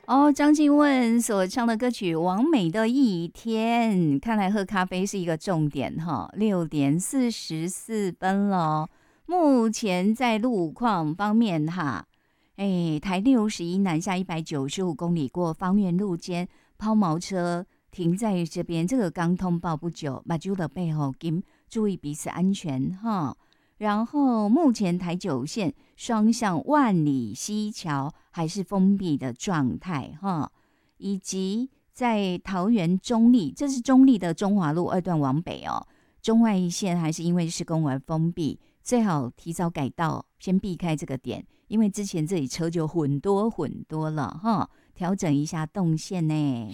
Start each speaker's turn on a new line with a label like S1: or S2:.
S1: 哦，张敬问所唱的歌曲《完美的一天》，看来喝咖啡是一个重点哈。6:44了，目前在路况方面哈，台61南下195公里过芳苑路间，抛锚车停在这边，这个刚通报不久，马就的背后请注意彼此安全哈。然后目前台九线双向万里溪桥还是封闭的状态哈，以及在桃园中立，这是中立的中华路2段往北哦，中外线还是因为施工而封闭，最好提早改道，先避开这个点，因为之前这里车就很多了哈，调整一下动线呢。